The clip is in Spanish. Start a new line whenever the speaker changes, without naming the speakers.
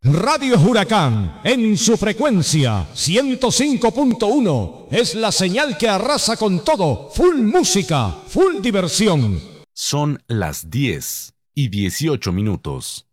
Radio Huracán, en su frecuencia 105.1, es la señal que arrasa con todo. Full música, full diversión.
Son las 10:18.